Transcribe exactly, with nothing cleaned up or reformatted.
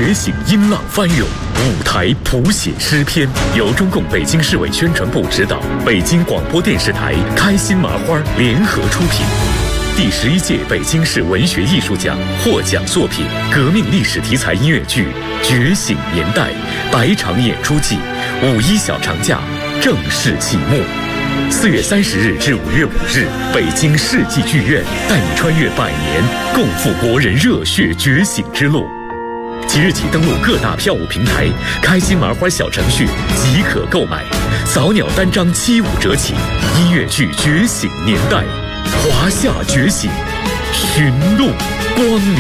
觉醒音浪翻涌，舞台谱写诗篇，由中共北京市委宣传部指导，北京广播电视台开心麻花联合出品。第十一届北京市文学艺术奖获奖作品革命历史题材音乐剧《觉醒年代》百场演出季五一小长假正式启幕。四月三十日至五月五日，北京世纪剧院带你穿越百年，共赴国人热血觉醒之路。即日起登录各大票务平台，开心麻花小程序即可购买，早鸟单张七五折起。音乐剧《觉醒年代》，华夏觉醒，寻路光明。